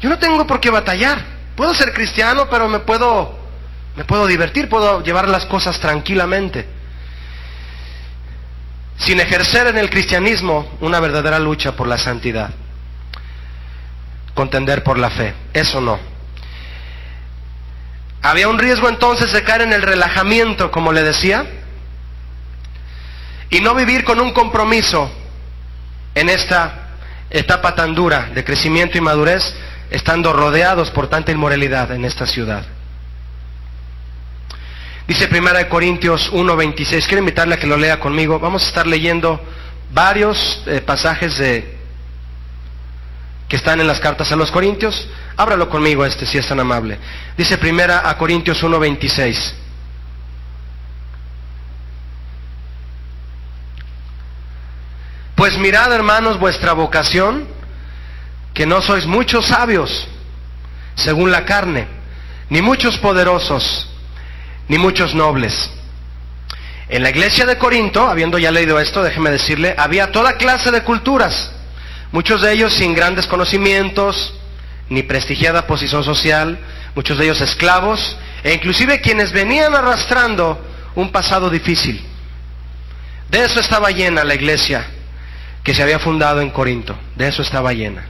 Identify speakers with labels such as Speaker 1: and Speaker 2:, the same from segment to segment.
Speaker 1: Yo no tengo por qué batallar. Puedo ser cristiano, pero me puedo divertir, puedo llevar las cosas tranquilamente, sin ejercer en el cristianismo una verdadera lucha por la santidad, contender por la fe. Eso no. Había un riesgo entonces de caer en el relajamiento, como le decía, y no vivir con un compromiso en esta etapa tan dura de crecimiento y madurez, estando rodeados por tanta inmoralidad en esta ciudad. Dice 1 Corintios 1:26, quiero invitarle a que lo lea conmigo. Vamos a estar leyendo varios pasajes que están en las cartas a los Corintios. Ábralo conmigo si es tan amable. Dice 1 Corintios 1:26. Pues mirad, hermanos, vuestra vocación, que no sois muchos sabios, según la carne, ni muchos poderosos, ni muchos nobles. En la iglesia de Corinto, habiendo ya leído esto, déjeme decirle, había toda clase de culturas, muchos de ellos sin grandes conocimientos, ni prestigiada posición social, muchos de ellos esclavos, e inclusive quienes venían arrastrando un pasado difícil. De eso estaba llena la iglesia que se había fundado en Corinto, de eso estaba llena.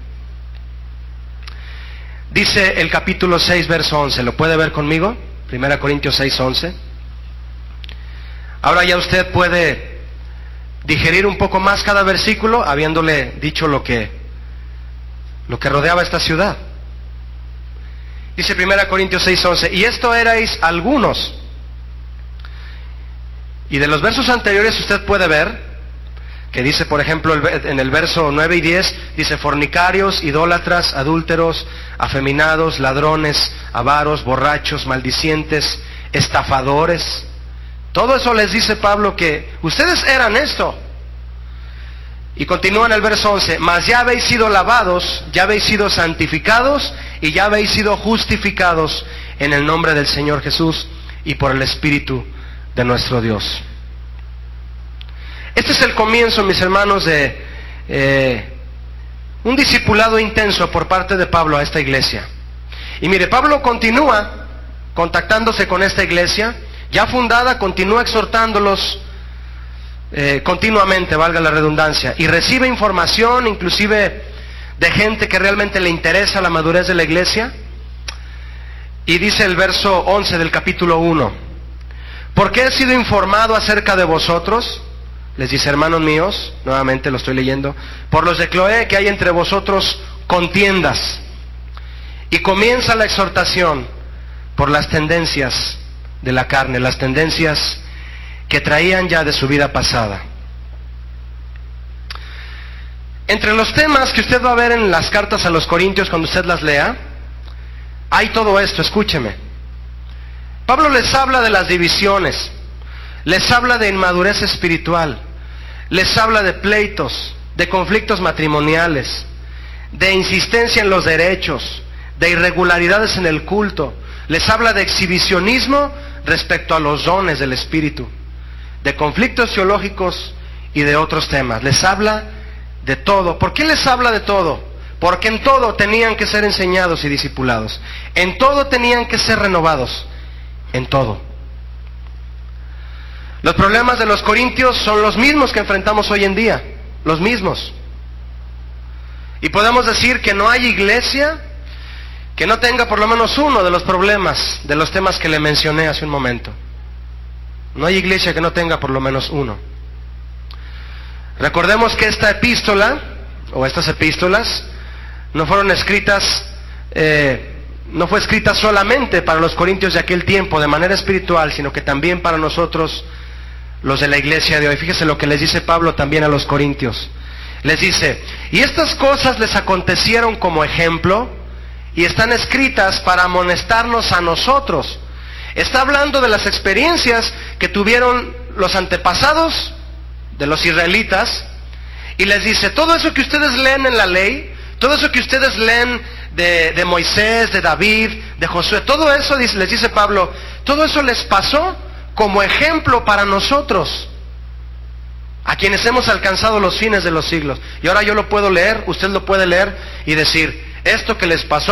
Speaker 1: Dice el capítulo 6, verso 11, ¿lo puede ver conmigo? 1 Corintios 6, 11. Ahora ya usted puede digerir un poco más cada versículo, habiéndole dicho lo que rodeaba esta ciudad. Dice 1 Corintios 6, 11, y esto erais algunos. Y de los versos anteriores usted puede ver que dice, por ejemplo, en el verso 9 y 10, dice fornicarios, idólatras, adúlteros, afeminados, ladrones, avaros, borrachos, maldicientes, estafadores. Todo eso les dice Pablo que ustedes eran esto. Y continúa en el verso 11, mas ya habéis sido lavados, ya habéis sido santificados y ya habéis sido justificados en el nombre del Señor Jesús y por el Espíritu de nuestro Dios. Este es el comienzo, mis hermanos, de un discipulado intenso por parte de Pablo a esta iglesia. Y mire, Pablo continúa contactándose con esta iglesia, ya fundada, continúa exhortándolos continuamente, valga la redundancia, y recibe información inclusive de gente que realmente le interesa la madurez de la iglesia. Y dice el verso 11 del capítulo 1, porque he sido informado acerca de vosotros, les dice, hermanos míos, nuevamente lo estoy leyendo, por los de Cloé, que hay entre vosotros contiendas. Y comienza la exhortación por las tendencias de la carne, las tendencias que traían ya de su vida pasada. Entre los temas que usted va a ver en las cartas a los Corintios cuando usted las lea, hay todo esto, escúcheme. Pablo les habla de las divisiones, les habla de inmadurez espiritual, les habla de pleitos, de conflictos matrimoniales, de insistencia en los derechos, de irregularidades en el culto, les habla de exhibicionismo respecto a los dones del Espíritu, de conflictos teológicos y de otros temas. Les habla de todo. ¿Por qué les habla de todo? Porque en todo tenían que ser enseñados y discipulados, en todo tenían que ser renovados, en todo. Los problemas de los corintios son los mismos que enfrentamos hoy en día, los mismos. Y podemos decir que no hay iglesia que no tenga por lo menos uno de los problemas, de los temas que le mencioné hace un momento. No hay iglesia que no tenga por lo menos uno. Recordemos que esta epístola, o estas epístolas, no fueron escritas, no fue escrita solamente para los corintios de aquel tiempo de manera espiritual, sino que también para nosotros, los de la iglesia de hoy. Fíjese lo que les dice Pablo también a los corintios. Les dice, y estas cosas les acontecieron como ejemplo, y están escritas para amonestarnos a nosotros. Está hablando de las experiencias que tuvieron los antepasados de los israelitas, y les dice, todo eso que ustedes leen en la ley, todo eso que ustedes leen de Moisés, de David, de Josué, todo eso, les dice Pablo, todo eso les pasó como ejemplo para nosotros, a quienes hemos alcanzado los fines de los siglos. Y ahora yo lo puedo leer, usted lo puede leer y decir, esto que les pasó